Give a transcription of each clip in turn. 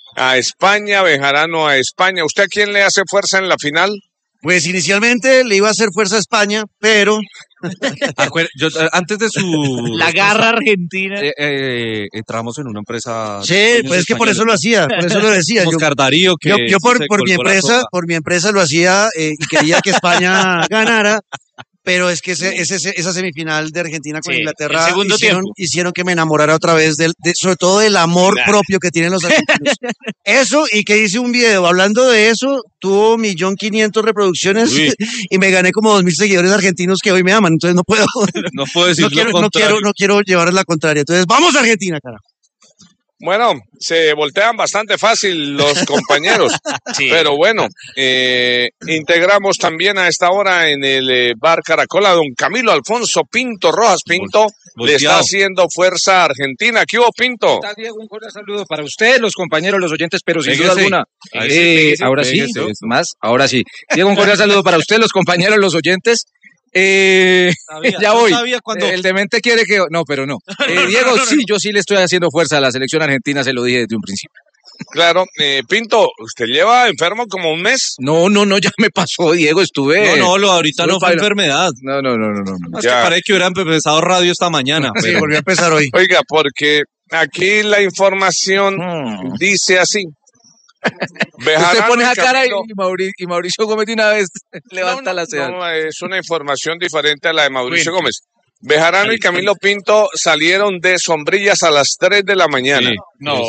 a España, Bejarano a España. ¿Usted a quién le hace fuerza en la final? Pues inicialmente le iba a hacer fuerza a España, pero Antes de su La garra argentina. entramos en una empresa. sí, pues es que por eso lo hacía, por eso lo decía. Oscar Darío, que Yo por se mi colgó la empresa, sopa. por mi empresa lo hacía y quería que España ganara, pero es que esa semifinal de Argentina con Sí, Inglaterra el segundo tiempo. hicieron que me enamorara otra vez sobre todo del amor propio que tienen los argentinos. Eso, y que hice un video hablando de eso, tuvo 1.500.000 reproducciones y me gané como 2.000 seguidores argentinos que hoy me aman, entonces no puedo, No puedo decir no quiero llevarles la contraria. Entonces, ¡vamos Argentina, carajo! Bueno, se voltean bastante fácil los compañeros, Sí. pero bueno, integramos también a esta hora en el Bar Caracol a don Camilo Alfonso Pinto Rojas. Pinto le está haciendo fuerza a Argentina. ¿Qué hubo, Pinto? ¿Qué tal, Diego? Un cordial saludo para usted, los compañeros, los oyentes, pero sin Pégese. duda alguna. Pégese, Ahora sí, pégese. más, ahora sí. Diego, un cordial saludo para usted, los compañeros, los oyentes. Ya voy. El demente quiere que... No, pero no. Diego, sí, yo sí le estoy haciendo fuerza a la selección argentina, se lo dije desde un principio. Claro, Pinto, ¿usted lleva enfermo como un mes? No, ya me pasó, Diego, estuve... Ahorita no fue enfermedad. No. Es que parece que hubieran empezado radio esta mañana. Sí, volvió a empezar hoy. Oiga, porque aquí la información dice así. Usted pone esa cara Camilo- y Mauricio Gómez de una vez levanta la ceja. No, es una información diferente a la de Mauricio Gómez. Bejarano y Camilo Pinto salieron de Sombrillas a las 3 de la mañana. No.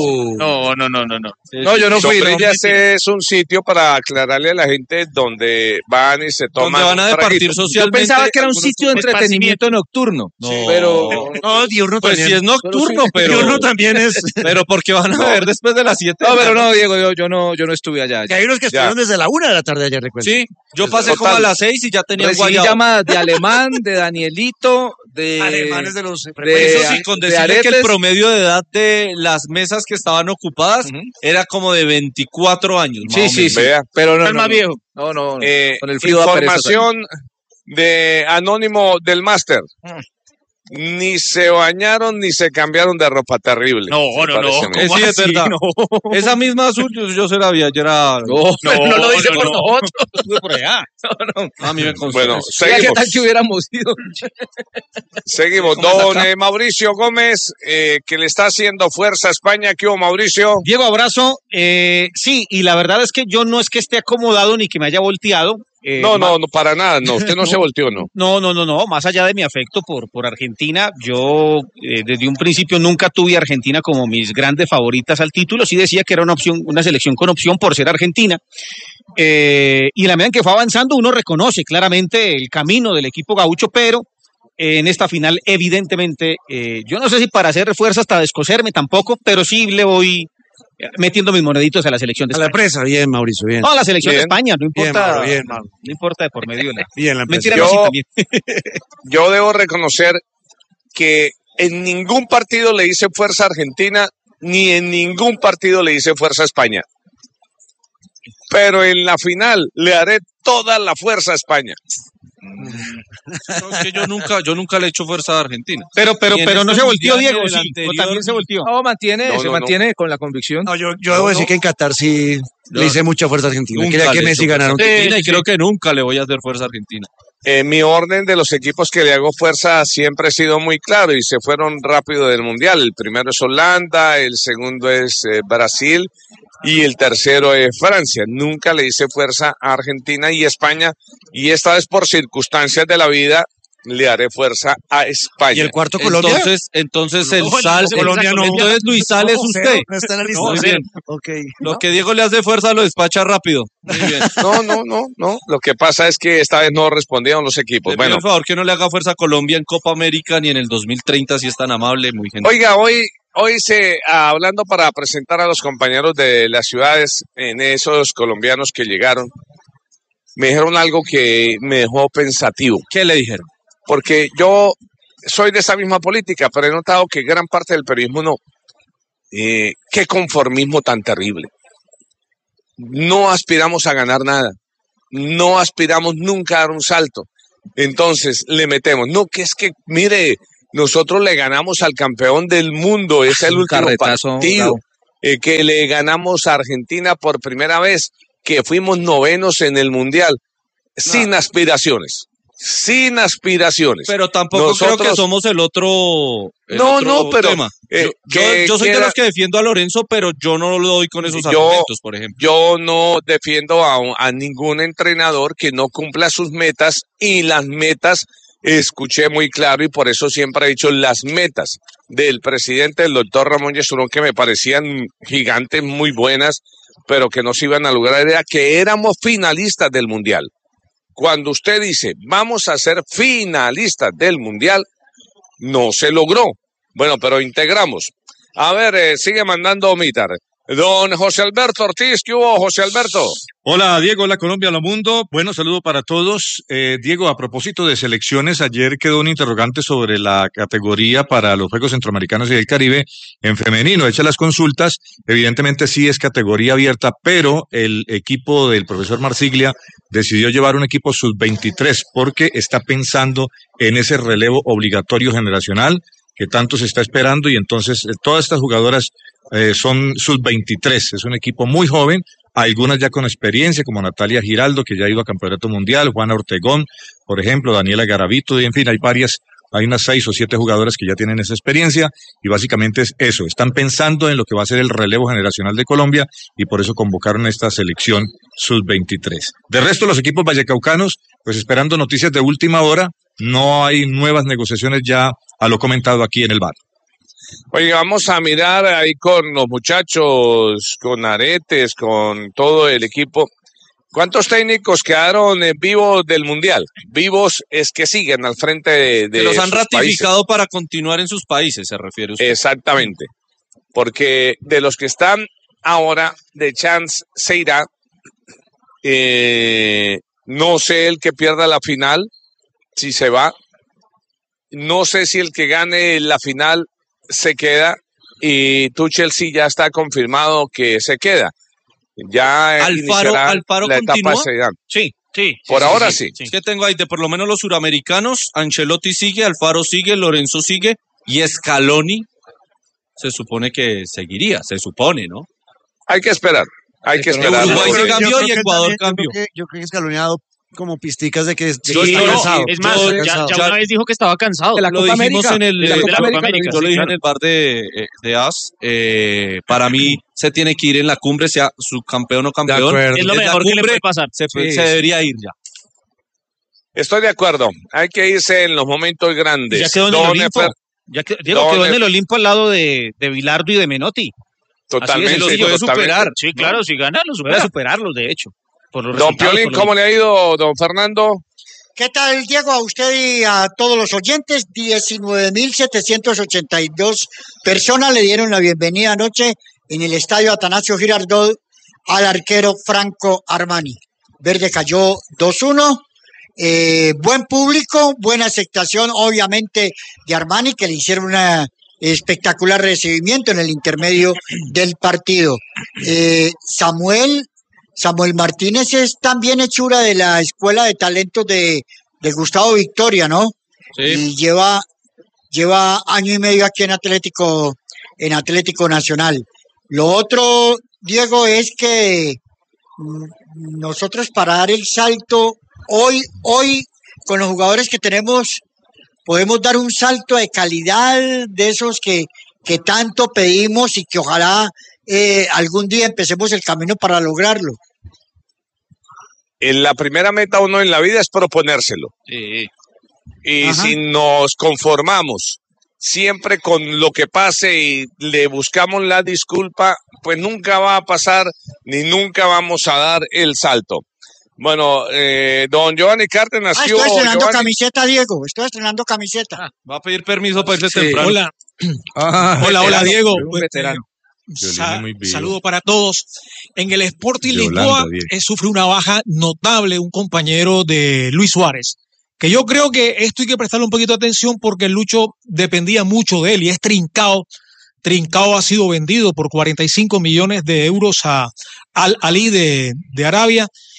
No, yo no fui. Sombrillas es un sitio para aclararle a la gente donde van y se toman. Donde van a un departir traguito. Yo socialmente. pensaba que era un algunos- sitio de entretenimiento nocturno. No, pero... No, diurno pues también. sí es nocturno, pero... Diurno también es. Pero porque van a ver después de las 7. No, pero no, Diego, yo no estuve allá. Que hay unos que estuvieron desde la 1 de la tarde ayer, recuerdo. Sí, yo pasé como a las 6 y ya tenía Recibí guayabo. llamadas de Alemán, de Danielito, de... Alemanes de los... Eso sí, con de decirle que el aretes. promedio de edad de las mesas que estaban ocupadas era como de 24 años. más o Sí, menos. Vea. pero no, El más viejo. No, con el frío Información de Anónimo del Máster. Ni se bañaron ni se cambiaron de ropa terrible. No. Parece a mí. ¿Cómo Sí, es así? verdad. No. Esa misma azul yo se la vi ayer a... pero no lo dice por nosotros. Estuve por allá. A mí me consta. Bueno, Mira, ¿qué seguimos. tal que hubiéramos ido? Seguimos. Don Mauricio Gómez, que le está haciendo fuerza a España. ¿Qué hubo, Mauricio? Diego, abrazo. Sí, y la verdad es que yo no es que esté acomodado ni que me haya volteado. No, para nada. No, usted no se volteó, ¿no? No. Más allá de mi afecto por Argentina, yo desde un principio nunca tuve a Argentina como mis grandes favoritas al título. Sí decía que era una selección con opción por ser Argentina. Y en la medida en que fue avanzando, uno reconoce claramente el camino del equipo gaucho, pero en esta final, evidentemente, yo no sé si para hacer fuerza hasta descoserme tampoco, pero sí le voy metiendo mis moneditos a la selección de A la España. empresa, bien, Mauricio, bien. No, a la selección de Bien. España, no Bien, importa. Mauro, bien, Mauro. No importa de por medio. ¿No? Bien, la empresa. Mentira, Yo- no, sí, también. Yo debo reconocer que en ningún partido le hice fuerza a Argentina, ni en ningún partido le hice fuerza a España. Pero en la final le haré toda la fuerza a España. No, es que yo nunca le he hecho fuerza a Argentina. Pero Y en no este se volteó, mundial, Diego, en el sí, o anterior, también se volteó. No, No, se no. mantiene con la convicción. No, yo debo decir que en Qatar sí le hice mucha fuerza a Argentina. Nunca Quería que le he Messi hecho fuerza a ganara. Argentina y Sí. creo que nunca le voy a hacer fuerza a Argentina. Mi orden de los equipos que le hago fuerza siempre ha sido muy claro y se fueron rápido del Mundial. El primero es Holanda, el segundo es Brasil y el tercero es Francia. Nunca le hice fuerza a Argentina y España y esta vez por circunstancias de la vida le haré fuerza a España. ¿Y el cuarto Colombia? Entonces el No, Sal, Colombia no. entonces Luis Sal es usted. No está en la lista. Muy bien. Ok. Lo que Diego le hace fuerza lo despacha rápido. Muy bien. No. Lo que pasa es que esta vez no respondieron los equipos. Le pido Bueno, por favor que no le haga fuerza a Colombia en Copa América ni en el 2030 si es tan amable, muy gentil. oiga, hoy hablando para presentar a los compañeros de las ciudades, en esos colombianos que llegaron, me dijeron algo que me dejó pensativo. ¿Qué le dijeron? Porque yo soy de esa misma política, pero he notado que gran parte del periodismo no. Qué conformismo tan terrible. No aspiramos a ganar nada. No aspiramos nunca a dar un salto. Entonces le metemos. No, que es que, mire, nosotros le ganamos al campeón del mundo. Es el Un último carretazo, partido. bravo. que le ganamos a Argentina por primera vez, que fuimos novenos en el Mundial, sin aspiraciones. Sin aspiraciones. Pero tampoco creo que somos el otro pero tema. Yo soy de los que defiendo a Lorenzo, pero yo no lo doy con esos argumentos, por ejemplo. Yo no defiendo a ningún entrenador que no cumpla sus metas, y las metas, escuché muy claro, y por eso siempre he dicho, las metas del presidente, el doctor Ramón Yesurún, que me parecían gigantes, muy buenas, pero que no se iban a lograr, era que éramos finalistas del Mundial. Cuando usted dice, vamos a ser finalistas del Mundial, no se logró. Bueno, pero integramos. A ver, sigue mandando Mitar. Don José Alberto Ortiz, ¿qué hubo, José Alberto? Hola, Diego, hola Colombia, hola mundo. Bueno, saludo para todos. Diego, a propósito de selecciones, ayer quedó un interrogante sobre la categoría para los Juegos Centroamericanos y del Caribe en femenino. Hecha las consultas, evidentemente sí es categoría abierta, pero el equipo del profesor Marsiglia decidió llevar un equipo sub-23 porque está pensando en ese relevo obligatorio generacional que tanto se está esperando, y entonces todas estas jugadoras son sub-23, es un equipo muy joven, algunas ya con experiencia, como Natalia Giraldo, que ya ha ido a Campeonato Mundial, Juana Ortegón, por ejemplo, Daniela Garavito, y en fin, hay unas 6 o 7 jugadoras que ya tienen esa experiencia, y básicamente es eso, están pensando en lo que va a ser el relevo generacional de Colombia, y por eso convocaron esta selección sub-23. De resto, los equipos vallecaucanos, pues esperando noticias de última hora, no hay nuevas negociaciones ya a lo comentado aquí en el bar. Oye, vamos a mirar ahí con los muchachos, con Aretes, con todo el equipo. ¿Cuántos técnicos quedaron vivos del Mundial? Vivos es que siguen al frente de los han ratificado países para continuar en sus países, se refiere usted. Exactamente. Porque de los que están ahora, de chance se irá. No sé el que pierda la final, si se va. No sé si el que gane la final se queda, y Tuchel sí ya está confirmado que se queda. Ya Alfaro la continúa. etapa de Sí. Por ahora sí. Es que tengo ahí de por lo menos los suramericanos, Ancelotti sigue, Alfaro sigue, Lorenzo sigue, y Scaloni se supone que seguiría, se supone, ¿no? Hay que esperar. Uruguay se cambió y Ecuador cambió. Yo creo que Scaloni ha dado como pisticas de que está cansado. Es más, ya una vez dijo que estaba cansado. De la Copa América. Yo lo dije en el bar de AS. Para mí se tiene que ir en la cumbre, sea subcampeón o campeón. Es lo mejor que le puede pasar. Se debería ir ya. Estoy de acuerdo. Hay que irse en los momentos grandes. Ya quedó en el Olimpo. Quedó en el Olimpo al lado de Bilardo y de Menotti. Totalmente. Así es, puede superar. Sí, claro, si gana, puede superarlos, de hecho. Don Piolín, ¿cómo le ha ido, don Fernando? ¿Qué tal, Diego? A usted y a todos los oyentes. 19.782 personas le dieron la bienvenida anoche en el estadio Atanasio Girardot al arquero Franco Armani. Verde cayó 2-1. Buen público, buena aceptación, obviamente, de Armani, que le hicieron una espectacular recibimiento en el intermedio del partido. Samuel Martínez es también hechura de la Escuela de Talentos de Gustavo Victoria, ¿no? Sí. Y lleva año y medio aquí en Atlético Nacional. Lo otro, Diego, es que nosotros para dar el salto, hoy con los jugadores que tenemos, podemos dar un salto de calidad de esos que tanto pedimos y que ojalá algún día empecemos el camino para lograrlo. La primera meta uno en la vida es proponérselo. Sí. Y si nos conformamos siempre con lo que pase y le buscamos la disculpa, pues nunca va a pasar ni nunca vamos a dar el salto. Bueno, don Giovanni Cárdenas. Estoy estrenando camiseta, Diego. Estoy estrenando camiseta. Va a pedir permiso para irse temprano. Hola. Hola, Diego. Un veterano. Saludo para todos. En el Sporting Lisboa sufre una baja notable un compañero de Luis Suárez, que yo creo que esto hay que prestarle un poquito de atención porque el Lucho dependía mucho de él y es Trincao. Trincao ha sido vendido por 45 millones de euros a Al Ahly de Arabia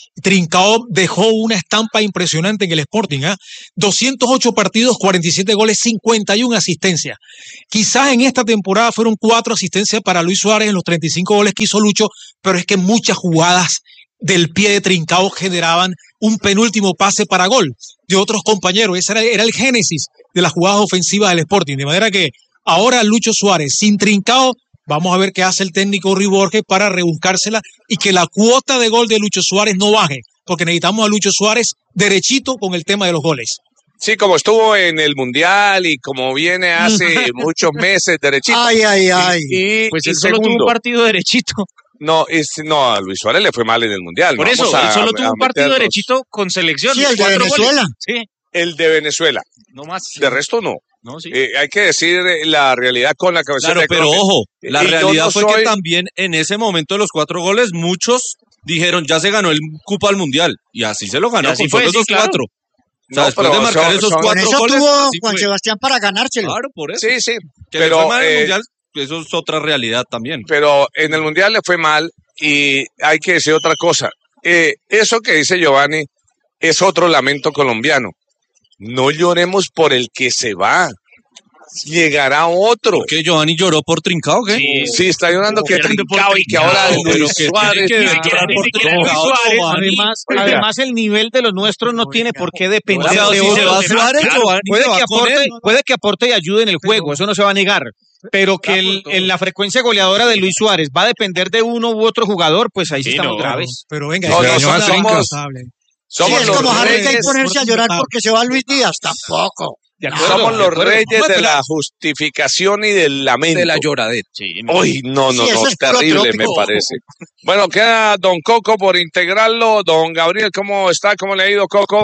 Trincao dejó una estampa impresionante en el Sporting, 208 partidos, 47 goles, 51 asistencias. Quizás en esta temporada fueron 4 asistencias para Luis Suárez en los 35 goles que hizo Lucho, pero es que muchas jugadas del pie de Trincao generaban un penúltimo pase para gol de otros compañeros. Ese era el génesis de las jugadas ofensivas del Sporting. De manera que ahora Lucho Suárez sin Trincao, vamos a ver qué hace el técnico Rui Borges para rebuscársela y que la cuota de gol de Lucho Suárez no baje, porque necesitamos a Lucho Suárez derechito con el tema de los goles. Sí, como estuvo en el Mundial y como viene hace muchos meses derechito. Ay. Pues él solo tuvo un partido derechito. No, a Luis Suárez le fue mal en el Mundial. Por eso, él solo tuvo un partido derechito con selección. Sí, el de Venezuela. Sí. El de Venezuela. No más. De resto no. No, sí. Hay que decir la realidad con la cabeza de Colombia. Pero ojo, la realidad fue que también en ese momento de los 4 goles, muchos dijeron, ya se ganó el cupo al Mundial. Y así se lo ganó, así con fue, esos 4. O sea, después de marcar esos 4 goles. Eso tuvo Juan Sebastián para ganárselo. Claro, por eso. Sí. Que pero le fue mal en el Mundial, eso es otra realidad también. Pero en el Mundial le fue mal y hay que decir otra cosa. Eso que dice Giovanni es otro lamento colombiano. No lloremos por el que se va. Llegará otro. ¿Por qué Giovanni lloró por Trincao? ¿Qué? Sí, está llorando que Trincao y que ahora Luis Suárez. Además, el nivel de los nuestros no tiene por qué depender de otros. Puede que aporte y ayude en el juego, eso no se va a negar. Pero que la frecuencia goleadora de Luis Suárez va a depender de uno u otro jugador, pues ahí sí estamos graves. Pero venga, somos es los como Harry reyes. que ponerse a llorar porque se va Luis Díaz, tampoco. Somos los reyes de la justificación y del lamento. De la lloradera. Uy, no, es terrible me parece. Bueno, queda don Coco por integrarlo. Don Gabriel, ¿cómo está? ¿Cómo le ha ido, Coco?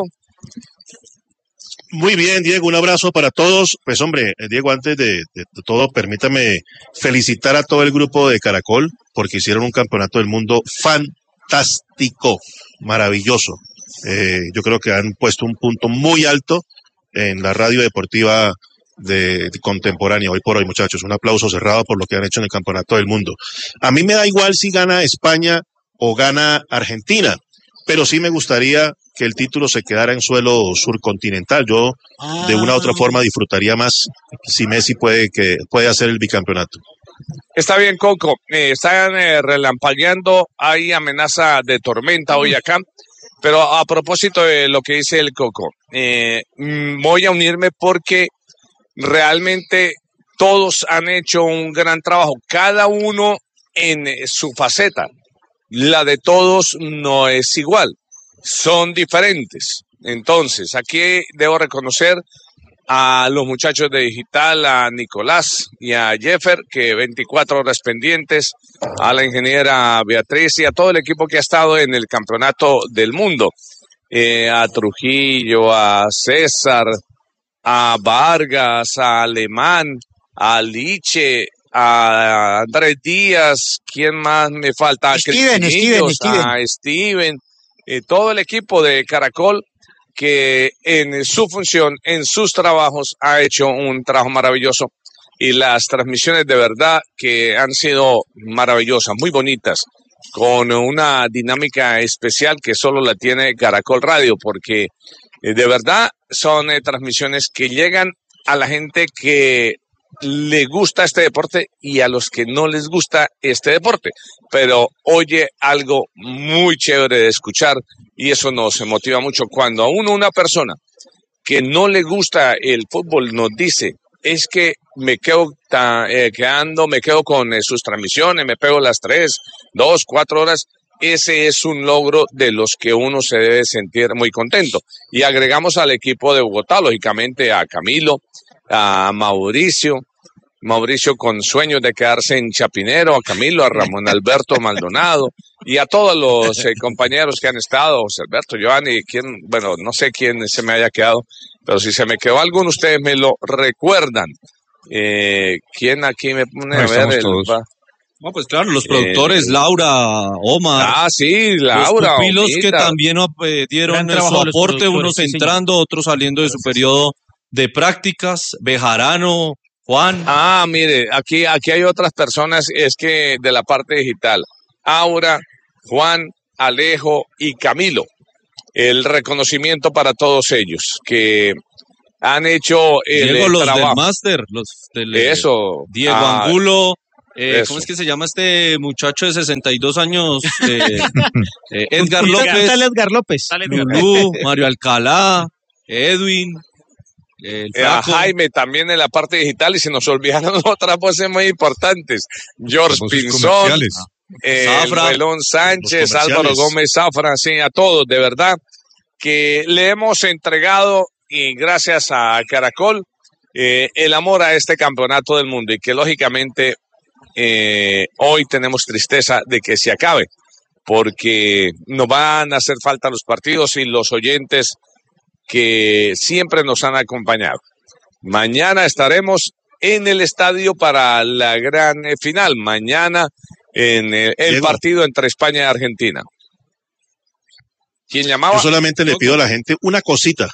Muy bien, Diego, un abrazo para todos. Pues hombre, Diego, antes de todo, permítame felicitar a todo el grupo de Caracol porque hicieron un campeonato del mundo fantástico, maravilloso. Yo creo que han puesto un punto muy alto en la radio deportiva de contemporánea hoy por hoy, muchachos. Un aplauso cerrado por lo que han hecho en el campeonato del mundo. A mí me da igual si gana España o gana Argentina, pero sí me gustaría que el título se quedara en suelo surcontinental. Yo de una u otra forma disfrutaría más si Messi puede hacer el bicampeonato. Está bien, Coco. Están relampagueando, hay amenaza de tormenta hoy acá. Pero a propósito de lo que dice el Coco, voy a unirme porque realmente todos han hecho un gran trabajo, cada uno en su faceta. La de todos no es igual, son diferentes. Entonces, aquí debo reconocer a los muchachos de Digital, a Nicolás y a Jeffer, que 24 horas pendientes, a la ingeniera Beatriz y a todo el equipo que ha estado en el campeonato del mundo, a Trujillo, a César, a Vargas, a Alemán, a Liche, a Andrés Díaz, ¿quién más me falta? A Steven. A Steven, todo el equipo de Caracol que en su función, en sus trabajos, ha hecho un trabajo maravilloso y las transmisiones de verdad que han sido maravillosas, muy bonitas, con una dinámica especial que solo la tiene Caracol Radio, porque de verdad son transmisiones que llegan a la gente que le gusta este deporte y a los que no les gusta este deporte, pero oye algo muy chévere de escuchar y eso nos motiva mucho. Cuando a una persona que no le gusta el fútbol nos dice, es que me quedo me quedo con sus transmisiones, me pego las 3, 2, 4 horas, ese es un logro de los que uno se debe sentir muy contento. Y agregamos al equipo de Bogotá, lógicamente a Camilo, a Mauricio con sueños de quedarse en Chapinero, a Camilo, a Ramón Alberto Maldonado y a todos los compañeros que han estado, José Alberto, Giovanni, no sé quién se me haya quedado, pero si se me quedó alguno, ustedes me lo recuerdan. ¿Quién aquí me pone a ver? No, pues claro, los productores, Laura, Omar. Ah, sí, Laura. Los pupilos que también dieron su aporte, unos entrando, otros saliendo de su periodo de prácticas, Bejarano, Juan. Ah, mire, aquí hay otras personas, es que de la parte digital. Aura, Juan, Alejo y Camilo. El reconocimiento para todos ellos que han hecho el Diego, los trabajo. del máster, los del Eso. Diego Angulo. Eso. ¿Cómo es que se llama este muchacho de 62 años? Edgar López. Edgar López. Lulú, Mario Alcalá, Edwin. A Jaime también en la parte digital, y se nos olvidaron otras voces muy importantes. George Pinzón, Melón Sánchez, Álvaro Gómez Zafra, sí, a todos, de verdad, que le hemos entregado, y gracias a Caracol, el amor a este campeonato del mundo, y que lógicamente hoy tenemos tristeza de que se acabe, porque nos van a hacer falta los partidos y los oyentes que siempre nos han acompañado. Mañana estaremos en el estadio para la gran final. Mañana en el partido entre España y Argentina. ¿Quién llamaba? Yo solamente le pido a la gente una cosita.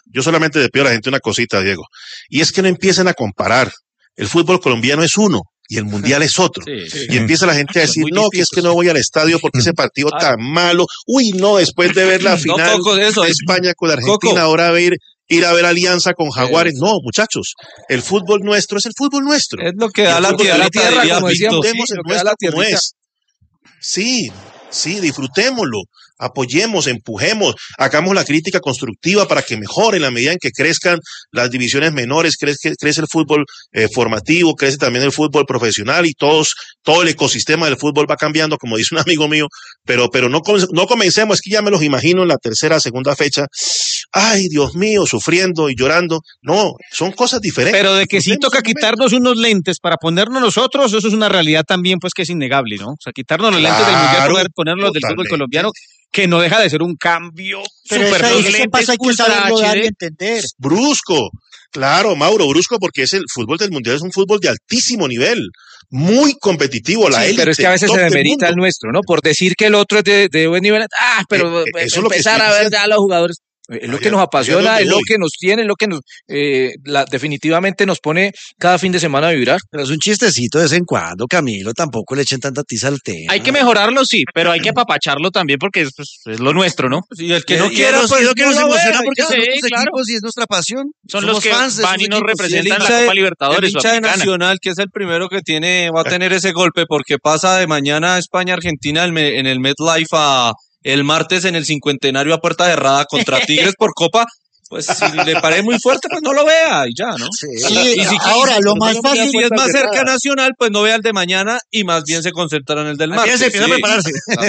Diego. Y es que no empiecen a comparar. El fútbol colombiano es uno y el mundial es otro. Y empieza la gente a decir, no, que es que no voy al estadio porque ese partido tan malo. Uy, no, después de ver la final de España con Argentina, ahora ir a ver Alianza con Jaguares. No, muchachos, el fútbol nuestro es el fútbol nuestro. Es lo que da la tierra, como decíamos, como es. Sí, disfrutémoslo. Apoyemos, empujemos, hagamos la crítica constructiva para que mejore en la medida en que crezcan las divisiones menores, crece el fútbol formativo, crece también el fútbol profesional y todo el ecosistema del fútbol va cambiando, como dice un amigo mío, pero no comencemos, es que ya me los imagino en la tercera, segunda fecha, ay Dios mío, sufriendo y llorando, no, son cosas diferentes. Pero de que sí toca quitarnos unos lentes para ponernos nosotros, eso es una realidad también pues que es innegable, ¿no? O sea, quitarnos los lentes del mundial, ponernos del fútbol colombiano, que no deja de ser un cambio súper hay que saberlo dar y entender. Brusco, claro, Mauro, brusco, porque el fútbol del mundial es un fútbol de altísimo nivel, muy competitivo, la élite. Pero es que a veces se demerita el nuestro, ¿no? Por decir que el otro es de buen nivel, pero empezar a ver ya a los jugadores. Es lo que nos apasiona, es lo que nos tiene, es lo que nos definitivamente nos pone cada fin de semana a vibrar. Pero es un chistecito de vez en cuando, Camilo, tampoco le echen tanta tiza al tema. Hay que mejorarlo, sí, pero hay que apapacharlo también porque es lo nuestro, ¿no? Y el que no quiera, pues es lo que nos emociona porque son nuestros equipos y es nuestra pasión. Son los que van y nos representan en la Copa Libertadores. El hincha de Nacional, que es el primero que va a tener ese golpe porque pasa de mañana a España-Argentina en el MetLife el martes en el cincuentenario a puerta cerrada contra Tigres por Copa, pues si le parece muy fuerte, pues no lo vea y ya, ¿no? Sí, y si ahora lo más fácil. Si es más cerca a Nacional, pues no vea el de mañana y más bien se concentra en el del martes. Se empieza a prepararse.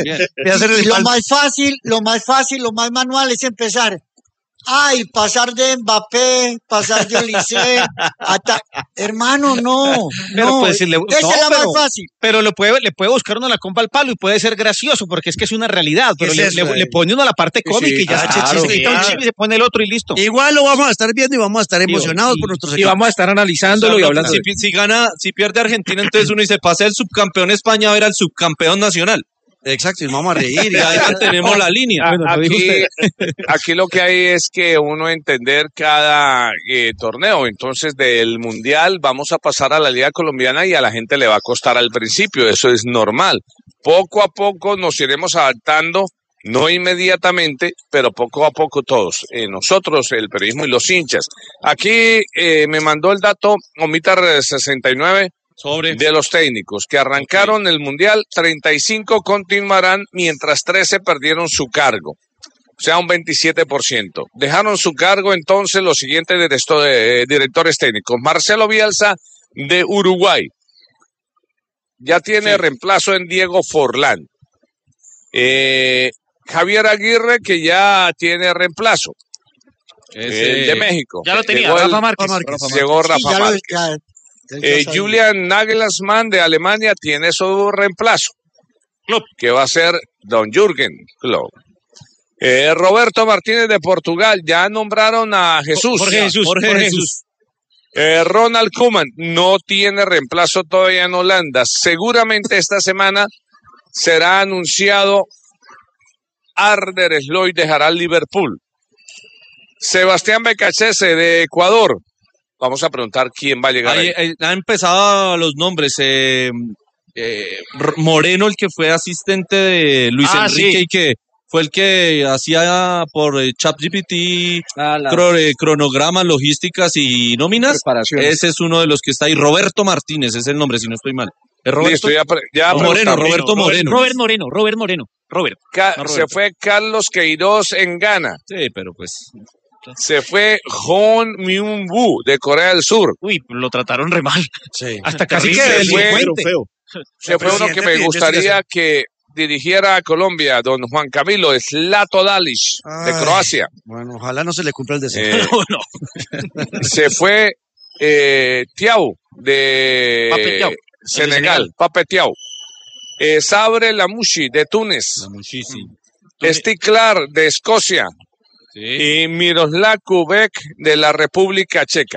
Lo más fácil, lo más manual es empezar. Pasar de Mbappé, pasar de Olise, hermano, no. Pues, esa es la más fácil. Pero le puede buscar uno la compa al palo y puede ser gracioso porque es que es una realidad, pero le pone uno la parte cómica y ya se pone el otro y listo. Igual lo vamos a estar viendo y vamos a estar emocionados por nuestros equipos. Y vamos a estar analizándolo y hablando. Si pierde Argentina, entonces uno dice, pasa el subcampeón España a ver al subcampeón nacional. Exacto, y vamos a reír. Y ahí mantenemos la línea. Aquí lo que hay es que uno entender cada torneo. Entonces, del Mundial vamos a pasar a la Liga Colombiana y a la gente le va a costar al principio. Eso es normal. Poco a poco nos iremos adaptando, no inmediatamente, pero poco a poco todos. Nosotros, el periodismo y los hinchas. Aquí me mandó el dato Omitar 69. De los técnicos que arrancaron el Mundial, 35 continuarán mientras 13 perdieron su cargo, o sea, un 27%. Dejaron su cargo entonces los siguientes directores técnicos. Marcelo Bielsa de Uruguay, ya tiene reemplazo en Diego Forlán. Javier Aguirre, que ya tiene reemplazo. De México. Ya lo tenía, Rafa Márquez. Llegó Rafa Márquez. Julian Nagelsmann de Alemania tiene su reemplazo, que va a ser Don Jürgen Klopp. Roberto Martínez de Portugal, ya nombraron a Jesús. Jorge Jesús. Ronald Koeman no tiene reemplazo todavía en Holanda. Seguramente esta semana será anunciado. Arder Sloy dejará el Liverpool. Sebastián Becachese de Ecuador. Vamos a preguntar quién va a llegar ahí. Han empezado los nombres. Moreno, el que fue asistente de Luis Enrique y que fue el que hacía por ChatGPT cronogramas, logísticas y nóminas. Ese es uno de los que está ahí. Roberto Martínez es el nombre, si no estoy mal. ¿Es Roberto? Listo, Roberto Moreno. Robert Moreno. Se fue Carlos Queiroz en Ghana. Sí, pero pues... Se fue Hon Myung-woo de Corea del Sur. Uy, lo trataron re mal. Sí. Hasta casi que se fue uno que me gustaría que dirigiera a Colombia, don Juan Camilo Zlato Dalic, de Croacia. Bueno, ojalá no se le cumpla el deseo. Se fue Thiaw de Senegal, Pape Thiaw. Sabre Lamouchi de Túnez. Sticklar de Escocia. Sí. Y Miroslav Kubek de la República Checa.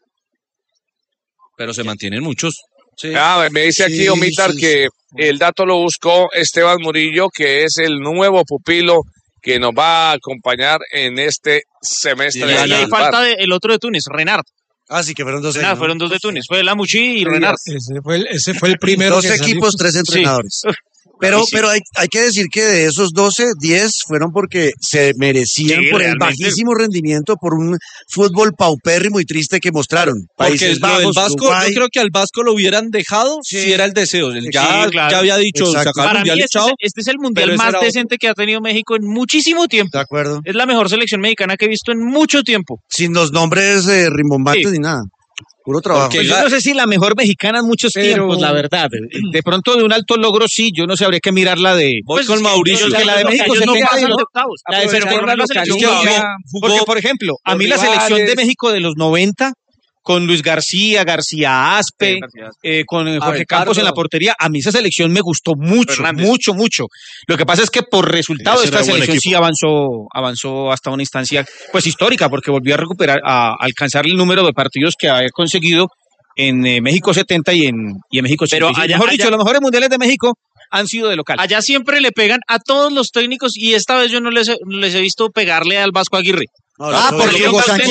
Pero se mantienen muchos. Sí. Me dice aquí Omitar que el dato lo buscó Esteban Murillo, que es el nuevo pupilo que nos va a acompañar en este semestre. Y hay falta el otro de Túnez, Renard. Sí, que fueron dos. Fueron dos de Túnez. Fue Lamouchi y Renard. Ese fue el primero. 2 equipos, 3 entrenadores. Sí. Pero hay que decir que de esos 12, 10 fueron porque se merecían por el bajísimo rendimiento, por un fútbol paupérrimo y triste que mostraron. Países Bajos, Vasco, Uruguay. Yo creo que al Vasco lo hubieran dejado si era el deseo. Ya había dicho, sacar el mundial. Este es el mundial más decente que ha tenido México en muchísimo tiempo. De acuerdo. Es la mejor selección mexicana que he visto en mucho tiempo. Sin los nombres rimbombantes ni nada. Puro trabajo. Pues yo no sé si la mejor mexicana en muchos tiempos, la verdad. De pronto de un alto logro, sí, yo no sé, habría que mirar la de... Voy con Mauricio. Que la de México se tenga de octavos. Porque, por ejemplo, a mí la selección de México de los 90... con Luis García Aspe, con Jorge Campos en la portería. A mí esa selección me gustó mucho. Lo que pasa es que por resultado esta selección sí avanzó hasta una instancia pues histórica, porque volvió a recuperar, a alcanzar el número de partidos que había conseguido en México 70 y en México 70. Pero mejor dicho, los mejores mundiales de México han sido de local. Allá siempre le pegan a todos los técnicos y esta vez yo no les he visto pegarle al Vasco Aguirre. Porque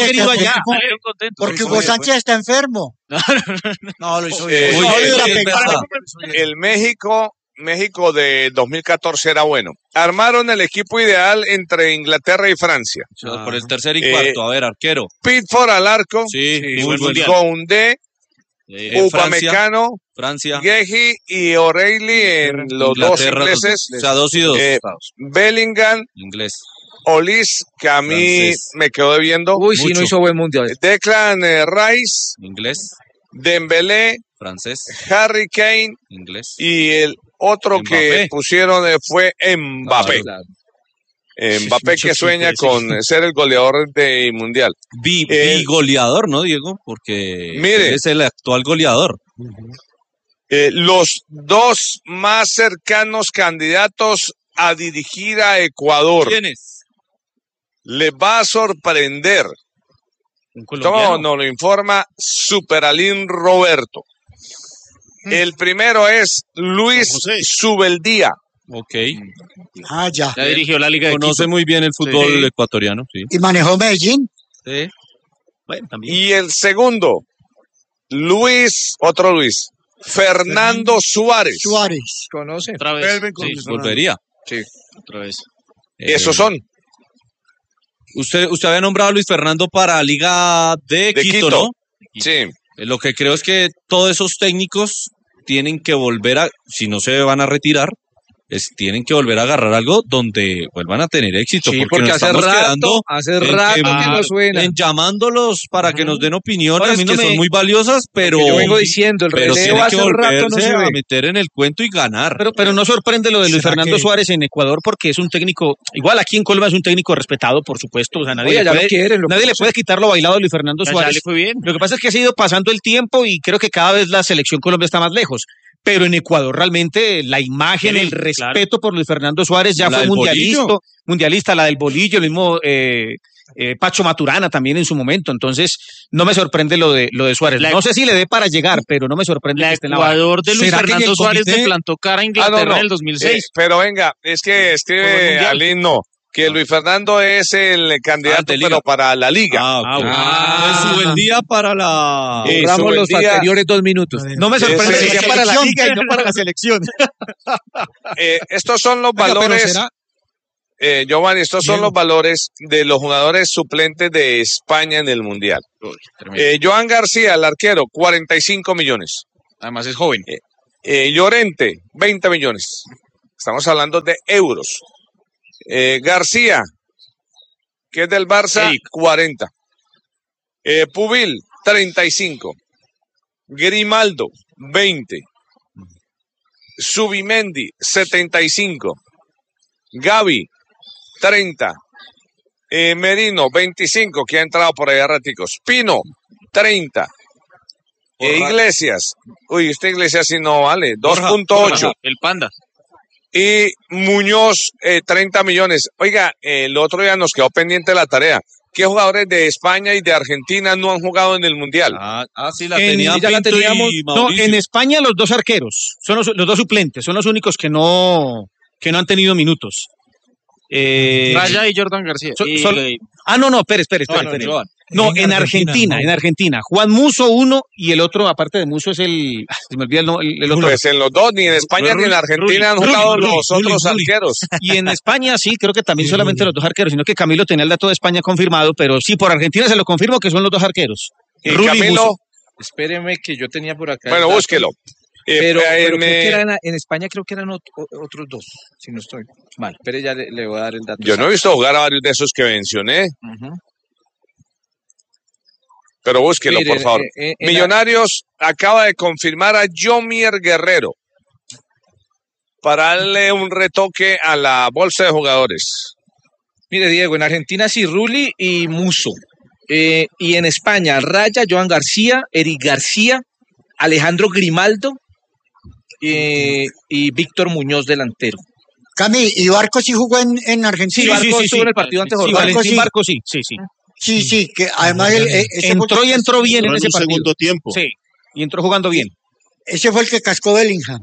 Hugo Sánchez está enfermo. No, lo hizo bien. El México de 2014 era bueno. Armaron el equipo ideal entre Inglaterra y Francia. Por el tercer y cuarto, a ver, arquero. Pickford al arco. Sí, Koundé, Upamecano, Francia, Guehi y O'Reilly en los dos ingleses. O sea, 2 y 2. Bellingham, inglés. Olis, que a mí francés. Me quedó debiendo. Sí, no hizo buen mundial. Declan Rice, inglés. Dembélé, francés. Harry Kane, inglés. Y el otro Mbappé. Que pusieron fue Mbappé. Claro. Mbappé que sueña con ser el goleador del mundial. Goleador, ¿no, Diego? Porque mire, es el actual goleador. Los dos más cercanos candidatos a dirigir a Ecuador. ¿Quiénes? Les va a sorprender. Todo nos lo informa Superalín Roberto. El primero es Luis Subeldía. Ok. Ya dirigió la Liga de Quito. Conoce muy bien el fútbol ecuatoriano. Sí. Y manejó Medellín. Sí. Bueno, también. Y el segundo, otro Luis, Fernando Suárez. ¿Conoce? Otra vez. Volvería. Sí. Otra vez. Esos son. Usted había nombrado a Luis Fernando para Liga de Quito, ¿no? Sí. Lo que creo es que todos esos técnicos tienen que volver si no se van a retirar, tienen que volver a agarrar algo donde vuelvan a tener éxito. Sí, porque hace rato que no suena. Llamándolos para que nos den opiniones que son muy valiosas, pero yo vengo diciendo, el relevo hace rato no se ve. A meter en el cuento y ganar. Pero no sorprende lo de Luis Fernando Suárez en Ecuador, porque es un técnico, igual aquí en Colombia es un técnico respetado, por supuesto. O sea, nadie le puede quitar lo bailado a Luis Fernando Suárez. Le fue bien. Lo que pasa es que ha ido pasando el tiempo y creo que cada vez la selección Colombia está más lejos. Pero en Ecuador realmente la imagen, el respeto por Luis Fernando Suárez ya fue mundialista, la del bolillo, el mismo Pacho Maturana también en su momento. Entonces no me sorprende lo de Suárez. No sé si le dé para llegar, pero no me sorprende que esté en la Ecuador de Luis Fernando Suárez le plantó cara a Inglaterra en el 2006. Pero venga, es que escribe Alín que Luis Fernando es el candidato, pero para la Liga. Subeldía para la... Borramos los anteriores 2 minutos. No me sorprende que sea para la Liga y no para la selección. Estos son los valores... Giovanni, estos son los valores de los jugadores suplentes de España en el Mundial. Joan García, el arquero, 45 millones. Además es joven. Llorente, 20 millones. Estamos hablando de euros. García, que es del Barça, 40. Pubil, 35. Grimaldo, 20. Subimendi, 75. Gavi, 30. Merino, 25, que ha entrado por allá raticos. Pino, 30. Iglesias, este Iglesias sí no vale, 2.8. El Panda. Y Muñoz, 30 millones. Oiga, el otro día nos quedó pendiente la tarea. ¿Qué jugadores de España y de Argentina no han jugado en el Mundial? Sí, la teníamos. No, en España los dos arqueros, son los dos suplentes, son los únicos que no han tenido minutos. Raya y Jordan García. Espere. No, en Argentina. Juan Musso uno y el otro, aparte de Musso, es el... Se me olvida el otro. Pues en los dos, ni en España ni en Argentina han jugado los otros arqueros. Y en España sí, creo que también solamente los dos arqueros, sino que Camilo tenía el dato de España confirmado, pero sí, por Argentina se lo confirmo que son los dos arqueros. Y Camilo... Espéreme que yo tenía por acá. Bueno, búsquelo. Pero creo que en España creo que eran otros dos, si no estoy mal. Pero ya le voy a dar el dato. Yo no he visto jugar a varios de esos que mencioné. Pero búsquelo, por favor. Millonarios acaba de confirmar a Yomier Guerrero para darle un retoque a la bolsa de jugadores. Mire, Diego, en Argentina sí, Rulli y Musso. Y en España, Raya, Joan García, Eric García, Alejandro Grimaldo y Víctor Muñoz, delantero. Cami, ¿y Barco sí jugó en Argentina? Sí, Barco estuvo en el partido ante Jordania. Barco sí. Sí, que además entró bien en ese partido. Segundo tiempo. Sí, y entró jugando bien. Ese fue el que cascó Bellingham.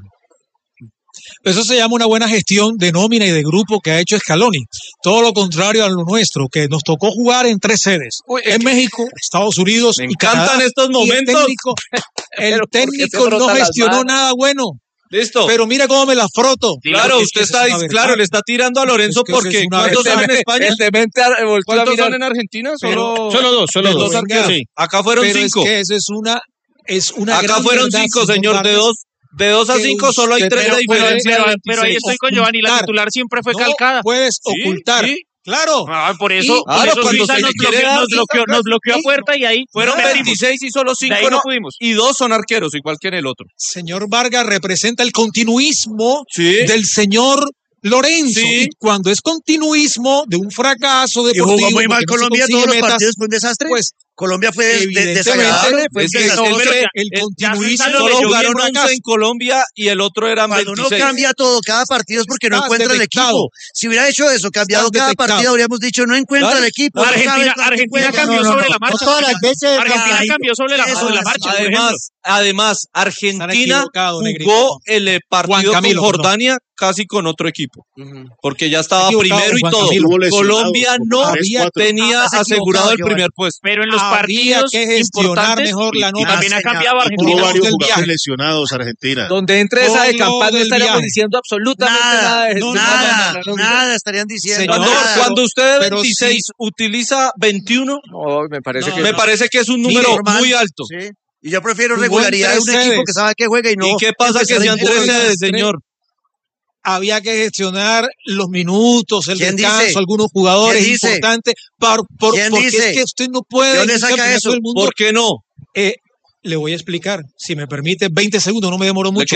Eso se llama una buena gestión de nómina y de grupo que ha hecho Scaloni. Todo lo contrario a lo nuestro, que nos tocó jugar en 3 sedes. En México, Estados Unidos me y encantan Canadá. estos momentos. El técnico no gestionó nada bueno. Listo. Pero mira cómo me la froto. Claro, usted está, le está tirando a Lorenzo porque ¿cuántos son en España? ¿Cuántos son en Argentina? Solo dos arqueros. Sí. Acá fueron 5. Es que eso es una acá fueron 5, señor, de 2 a 5 solo hay 3 de diferencia. Pero ahí estoy con Giovanni, la titular siempre fue calcada. Puedes ocultar. Sí. Claro. Por eso Suiza nos bloqueó a puerta y ahí fueron 26 y solo 5 no pudimos. Y 2 son arqueros, igual que en el otro. Señor Vargas representa el continuismo del señor Lorenzo. Sí. Y cuando es continuismo de un fracaso deportivo. Y jugó muy mal Colombia, todos los partidos fue un desastre. Pues Colombia fue desagradable. El continuismo. Solo jugaron 11 en Colombia y el otro eran 26. Cuando uno cambia todo, cada partido es porque no encuentra el equipo. Si hubiera hecho eso, cambiado cada partido, habríamos dicho no encuentra el equipo. Argentina cambió sobre la marcha. Argentina cambió sobre la marcha. Además, Argentina jugó el partido con Jordania casi con otro equipo, porque ya estaba primero y todo. Colombia no tenía asegurado el primer puesto. Pero en los partidos importantes mejor la nota. También ha cambiado Argentina. Tuvo varios jugadores lesionados Argentina. Donde entre esa de campana no estaríamos diciendo absolutamente nada estarían diciendo. Cuando usted de 26 utiliza 21, me parece que es un número muy alto. Sí. Y yo prefiero regularidad de un equipo que sabe que juega y no. ¿Y qué pasa que sean 3 sedes, señor? Había que gestionar los minutos, el descanso, algunos jugadores importantes, porque es que usted no puede... ¿De dónde saca eso? ¿Por qué no? Le voy a explicar, si me permite, 20 segundos, no me demoro mucho.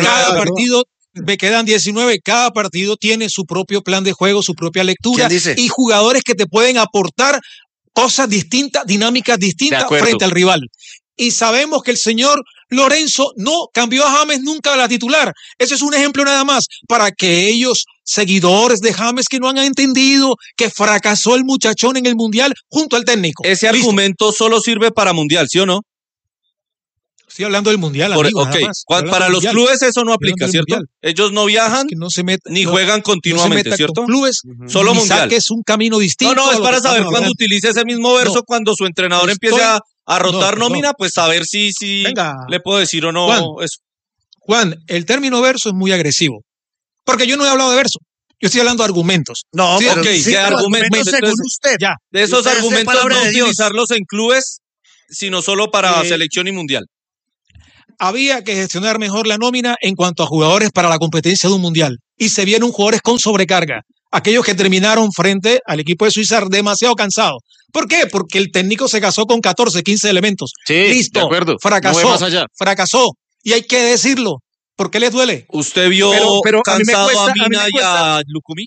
Me quedan 19, cada partido tiene su propio plan de juego, su propia lectura, y jugadores que te pueden aportar cosas distintas, dinámicas distintas frente al rival. Y sabemos que el señor Lorenzo no cambió a James nunca a la titular. Ese es un ejemplo nada más para que ellos, seguidores de James que no han entendido que fracasó el muchachón en el Mundial junto al técnico. Ese argumento solo sirve para Mundial, ¿sí o no? Estoy hablando del Mundial, amigo, nada más. Para los clubes eso no aplica, ¿cierto? Ellos no viajan ni juegan continuamente, ¿cierto? Clubes, solo Mundial. Que es un camino distinto. No, es para saber cuando utilice ese mismo verso, cuando su entrenador empiece a rotar nómina, pues saber si le puedo decir o no. Juan, el término verso es muy agresivo, porque yo no he hablado de verso. Yo estoy hablando de argumentos. No, sí, pero okay, sí, pero argumentos según usted. Ya. De esos Usted es de argumentos palabra no de Dios. utilizarlos en clubes, sino solo para selección y mundial. Había que gestionar mejor la nómina en cuanto a jugadores para la competencia de un mundial. Y se vieron jugadores con sobrecarga. Aquellos que terminaron frente al equipo de Suiza demasiado cansados. ¿Por qué? Porque el técnico se casó con 14, 15 elementos. Sí, listo. de acuerdo. Fracasó. No ve más allá. Fracasó. Y hay que decirlo. ¿Por qué les duele? ¿Usted vio pero a mí me cansado cuesta- a Mina y a Lucumí?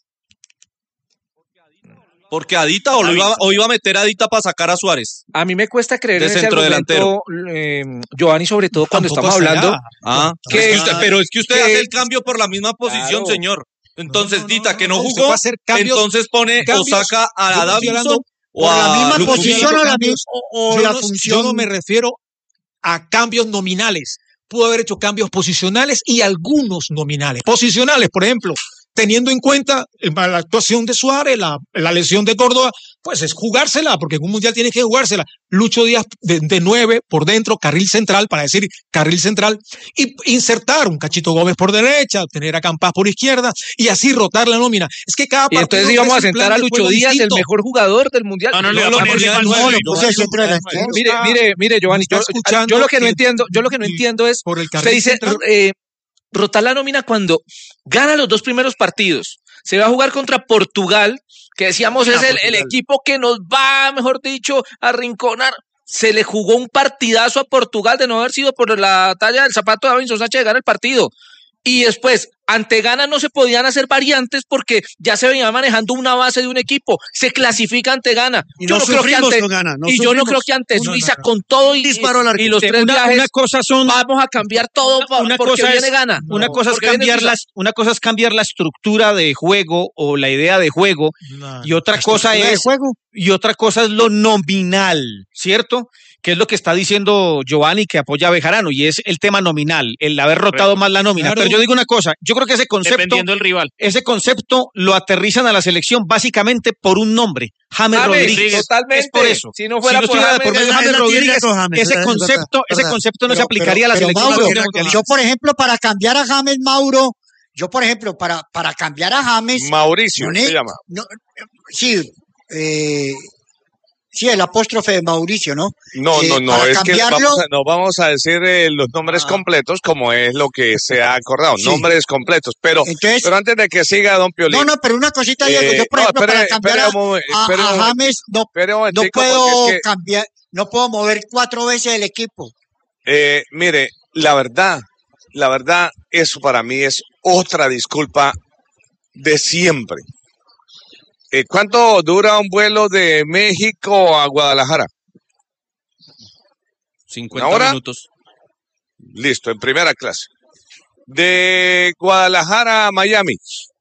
Porque Adita o iba a meter a Adita para sacar a Suárez. A mí me cuesta creer De en ese centrodelantero. argumento, Giovanni, sobre todo cuando Tampoco estamos hasta hablando. allá. Pero es que usted que- hace el cambio por la misma posición, Claro. señor. Entonces, Dita, que no usted jugó, puede hacer cambios- entonces pone cambios. o saca a Yo no estoy Davinson hablando o por la a misma Lucumí. posición o la, cambios. o Yo la no- función. Yo no me refiero a cambios nominales. Pudo haber hecho cambios posicionales y algunos nominales. Posicionales, por ejemplo, teniendo en cuenta la actuación de Suárez, la lesión de Córdoba, pues es jugársela, porque en un mundial tienes que jugársela. Lucho Díaz de 9 por dentro, carril central, para decir carril central, y insertar un Cachito Gómez por derecha, tener a Campas por izquierda, y así rotar la nómina. Es que cada Y partido entonces íbamos a ofrece un sentar plan a de Lucho juego Díaz, distinto. el mejor jugador del mundial. No, lo No, lo puse de centro delantero. Mire, Giovanni, Está escuchando yo lo que no y- entiendo, yo lo que no y- entiendo es, por el usted carril dice, central. rotar la nómina cuando gana los 2 primeros partidos. Se va a jugar contra Portugal, que decíamos es el equipo que nos va, mejor dicho, a arrinconar. Se le jugó un partidazo a Portugal de no haber sido por la talla del zapato de Davinson Sánchez de ganar el partido. Y después, ante Ghana no se podían hacer variantes porque ya se venía manejando una base de un equipo. Se clasifica ante Ghana. Y no sufrimos con Ghana, no y yo no sufrimos. creo que ante No, Suiza, no. con todo y Disparo al arco. los 3 viajes, Una cosa son vamos a cambiar todo una porque cosa viene es, Ghana. una cosa es Porque viene cambiar Suiza. una cosa es cambiar la estructura de juego o la idea de juego y otra cosa ¿Estructura de es juego? y otra cosa es lo nominal, ¿cierto? Que es lo que está diciendo Giovanni que apoya a Bejarano y es el tema nominal, el haber rotado más la nómina. Claro. Pero yo digo una cosa, yo creo que ese concepto del rival. ese concepto lo aterrizan a la selección básicamente por un nombre, James Rodríguez. Totalmente. Es por eso. Si no fuera por estuviera James, por medio de es James la Rodríguez, típica con James, ese es concepto, ese verdad. concepto no se Pero- aplicaría a la pero, selección. Mauro, nacional. yo, por ejemplo, para cambiar a James Mauro, yo, por ejemplo, para cambiar a James, Mauricio no se ne- llama. no, sí, sí, el apóstrofe de Mauricio, ¿no? No, Para es que cambiarlo- no vamos a decir los nombres completos como es lo que se ha acordado, Sí. nombres completos. Pero Entonces, antes de que siga Don Piolín. no, pero una cosita, Diego, yo, por no, ejemplo, para cambiar espere un momen- a espere un momen- James, espere un no momentico, puedo porque es que, cambiar, no puedo mover 4 veces el equipo. mire, la verdad, eso para mí es otra disculpa de siempre. ¿Cuánto dura un vuelo de México a Guadalajara? 50 ¿Una hora? minutos. Listo, en primera clase. De Guadalajara a Miami,